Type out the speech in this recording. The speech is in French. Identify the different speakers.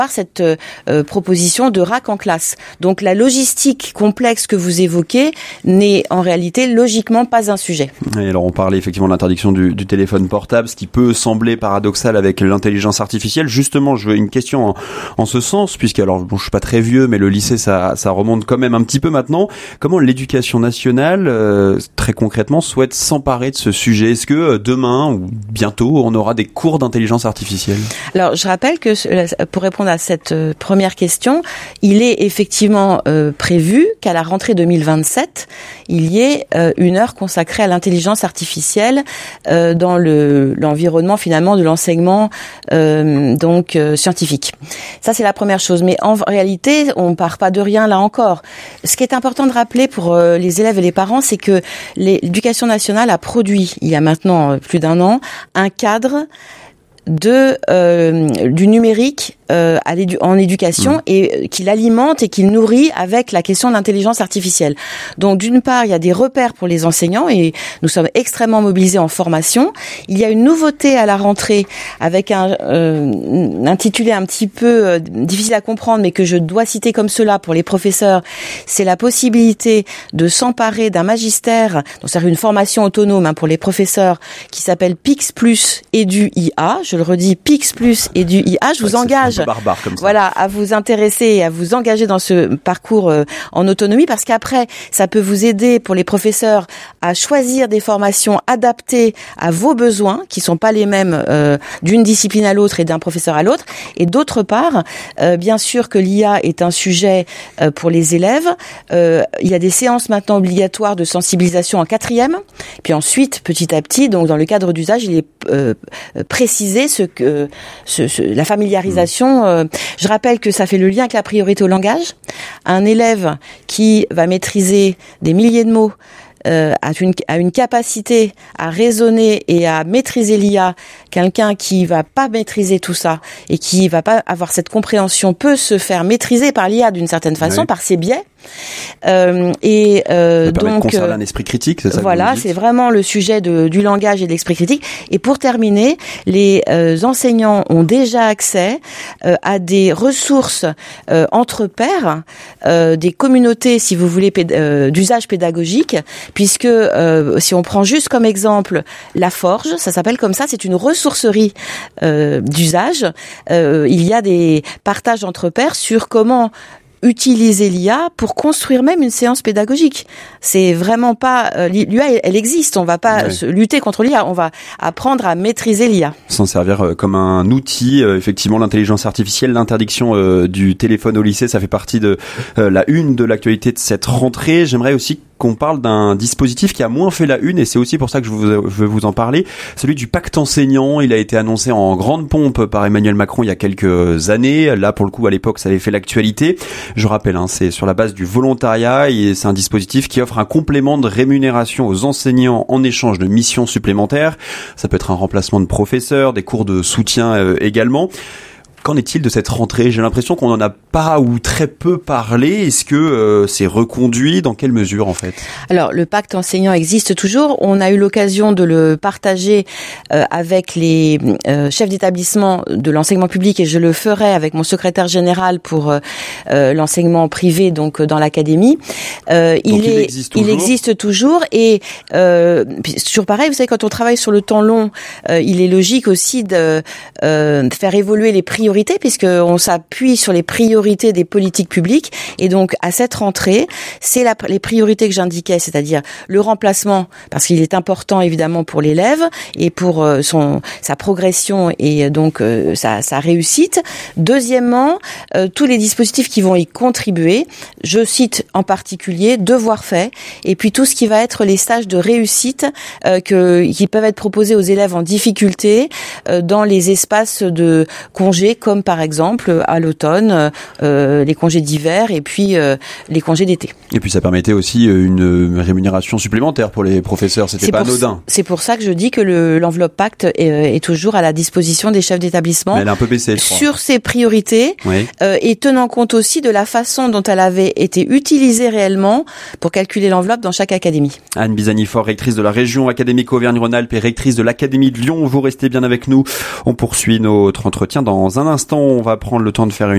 Speaker 1: cette proposition de RAC en classe. Donc la logistique complexe que vous évoquez n'est en réalité logiquement pas un sujet.
Speaker 2: Et alors on parlait effectivement de l'interdiction du téléphone portable, ce qui peut sembler paradoxal avec l'intelligence artificielle. Justement, je veux une question en ce sens, puisque alors bon, je suis pas très vieux, mais le lycée ça remonte quand même un petit peu maintenant. Comment l'éducation nationale, très concrètement, souhaite s'emparer de ce sujet? Est-ce que demain ou bientôt on aura des cours d'intelligence artificielle?
Speaker 1: Alors je rappelle que pour répondre à cette première question, il est effectivement prévu qu'à la rentrée 2027, il y ait une heure consacrée à l'intelligence artificielle dans l'environnement finalement de l'enseignement scientifique. Ça c'est la première chose. Mais en réalité, on part pas de rien là encore. Ce qui est important de rappeler pour les élèves et les parents, c'est que l'éducation nationale a produit il y a maintenant plus d'un an un cadre du numérique en éducation et qu'il alimente et qu'il nourrit avec la question de l'intelligence artificielle. Donc d'une part, il y a des repères pour les enseignants et nous sommes extrêmement mobilisés en formation. Il y a une nouveauté à la rentrée avec un intitulé un petit peu difficile à comprendre mais que je dois citer comme cela pour les professeurs, c'est la possibilité de s'emparer d'un magistère, donc c'est une formation autonome pour les professeurs qui s'appelle PIX Plus Edu IA. Je le redis, PIX Plus Edu IA. Je vous engage
Speaker 2: barbare comme ça.
Speaker 1: Voilà, à vous intéresser et à vous engager dans ce parcours en autonomie parce qu'après, ça peut vous aider pour les professeurs à choisir des formations adaptées à vos besoins qui sont pas les mêmes d'une discipline à l'autre et d'un professeur à l'autre. Et d'autre part, bien sûr que l'IA est un sujet pour les élèves. Il y a des séances maintenant obligatoires de sensibilisation en 4e. Puis ensuite, petit à petit, donc dans le cadre d'usage, il est précisé la familiarisation. Je rappelle que ça fait le lien avec la priorité au langage. Un élève qui va maîtriser des milliers de mots a une capacité à raisonner et à maîtriser l'IA. Quelqu'un qui va pas maîtriser tout ça et qui va pas avoir cette compréhension peut se faire maîtriser par l'IA d'une certaine façon, par ses biais. Donc
Speaker 2: de conserver un esprit critique, c'est ça?
Speaker 1: Voilà, c'est vraiment le sujet du langage et de l'esprit critique. Et pour terminer, les enseignants ont déjà accès à des ressources entre pairs, des communautés, si vous voulez, d'usage pédagogique, puisque si on prend juste comme exemple la Forge, ça s'appelle comme ça, c'est une ressourcerie d'usage. Il y a des partages entre pairs sur comment utiliser l'IA pour construire même une séance pédagogique. C'est vraiment pas l'IA, elle existe. On va pas lutter contre l'IA. On va apprendre à maîtriser l'IA.
Speaker 2: S'en servir comme un outil. Effectivement, l'intelligence artificielle, l'interdiction du téléphone au lycée, ça fait partie de la une de l'actualité de cette rentrée. J'aimerais aussi qu'on parle d'un dispositif qui a moins fait la une et c'est aussi pour ça que je veux vous en parler, celui du pacte enseignant. Il a été annoncé en grande pompe par Emmanuel Macron il y a quelques années. Là, pour le coup, à l'époque, ça avait fait l'actualité. Je rappelle, c'est sur la base du volontariat et c'est un dispositif qui offre un complément de rémunération aux enseignants en échange de missions supplémentaires. Ça peut être un remplacement de professeurs, des cours de soutien également. Qu'en est-il de cette rentrée? J'ai l'impression qu'on n'en a pas ou très peu parlé. Est-ce que c'est reconduit? Dans quelle mesure, en fait?
Speaker 1: Alors, le pacte enseignant existe toujours. On a eu l'occasion de le partager avec les chefs d'établissement de l'enseignement public et je le ferai avec mon secrétaire général pour l'enseignement privé, donc dans l'académie. Il existe toujours et toujours pareil, vous savez, quand on travaille sur le temps long, il est logique aussi de faire évoluer les priorités puisqu'on s'appuie sur les priorités des politiques publiques et donc à cette rentrée, c'est les priorités que j'indiquais, c'est-à-dire le remplacement parce qu'il est important évidemment pour l'élève et pour sa progression et donc sa réussite. Deuxièmement, tous les dispositifs qui vont y contribuer, je cite en particulier devoirs faits et puis tout ce qui va être les stages de réussite qui peuvent être proposés aux élèves en difficulté dans les espaces de congés comme par exemple à l'automne les congés d'hiver et puis les congés d'été.
Speaker 2: Et puis ça permettait aussi une rémunération supplémentaire pour les professeurs, c'était pas anodin.
Speaker 1: C'est pour ça que je dis que l'enveloppe pacte est toujours à la disposition des chefs d'établissement.
Speaker 2: Mais elle a un peu baissé, je crois.
Speaker 1: Sur ses priorités et tenant compte aussi de la façon dont elle avait été utilisée réellement pour calculer l'enveloppe dans chaque académie.
Speaker 2: Anne Bizani-Faure, rectrice de la région académique Auvergne-Rhône-Alpes et rectrice de l'Académie de Lyon, vous restez bien avec nous. On poursuit notre entretien dans un l'instant, on va prendre le temps de faire